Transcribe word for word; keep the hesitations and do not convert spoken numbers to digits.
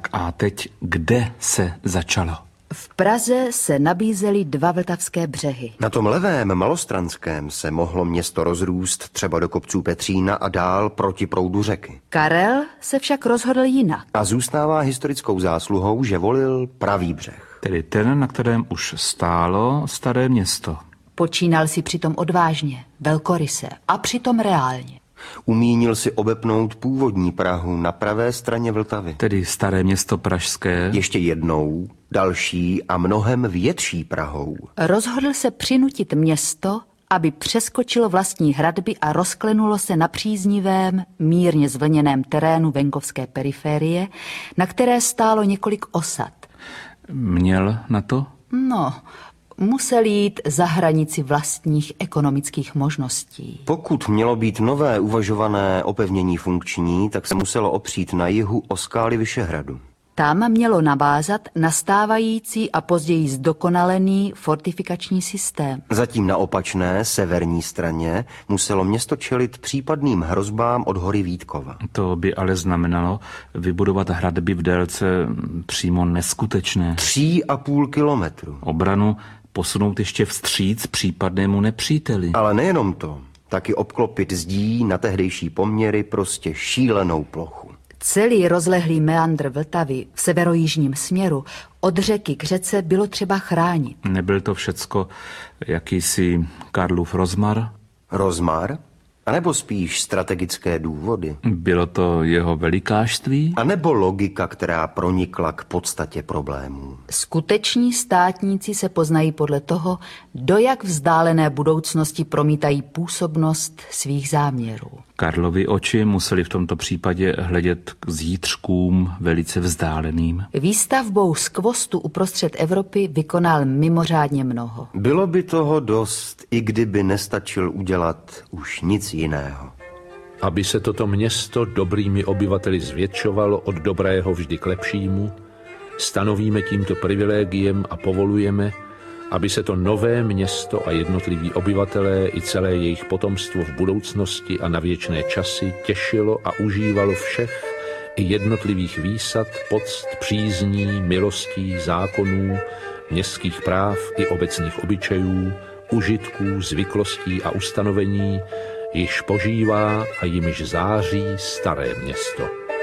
a teď kde se začalo? V Praze se nabízely dva vltavské břehy. Na tom levém, malostranském, se mohlo město rozrůst třeba do kopců Petřína a dál proti proudu řeky. Karel se však rozhodl jinak. A zůstává historickou zásluhou, že volil pravý břeh. Tedy ten, na kterém už stálo staré město. Počínal si přitom odvážně, velkoryse a přitom reálně. Umínil si obepnout původní Prahu na pravé straně Vltavy. Tedy staré město pražské. Ještě jednou, další a mnohem větší Prahou. Rozhodl se přinutit město, aby přeskočilo vlastní hradby a rozklenulo se na příznivém, mírně zvlněném terénu venkovské periférie, na které stálo několik osad. Měl na to? No, musel jít za hranici vlastních ekonomických možností. Pokud mělo být nové uvažované opevnění funkční, tak se muselo opřít na jihu o skály Vyšehradu. Tam mělo navázat na stávající a později zdokonalený fortifikační systém. Zatím na opačné, severní straně muselo město čelit případným hrozbám od hory Vítkova. To by ale znamenalo vybudovat hradby v délce přímo neskutečné. Tří a půl kilometru. Obranu posunout ještě vstříc případnému nepříteli. Ale nejenom to, taky obklopit zdí na tehdejší poměry prostě šílenou plochu. Celý rozlehlý meandr Vltavy v severojižním směru od řeky k řece bylo třeba chránit. Nebyl to všecko jakýsi Karlův rozmar? Rozmar? A nebo spíš strategické důvody? Bylo to jeho velikářství? A nebo logika, která pronikla k podstatě problémů? Skuteční státníci se poznají podle toho, do jak vzdálené budoucnosti promítají působnost svých záměrů. Karlovy oči museli v tomto případě hledět k zítřkům velice vzdáleným. Výstavbou skvostu uprostřed Evropy vykonal mimořádně mnoho. Bylo by toho dost, i kdyby nestačil udělat už nic jiného. Aby se toto město dobrými obyvateli zvětšovalo od dobrého vždy k lepšímu, stanovíme tímto privilegiem a povolujeme, aby se to nové město a jednotliví obyvatelé i celé jejich potomstvo v budoucnosti a na věčné časy těšilo a užívalo všech i jednotlivých výsad, poct, přízní, milostí, zákonů, městských práv i obecných obyčejů, užitků, zvyklostí a ustanovení, již požívá a jimiž září staré město.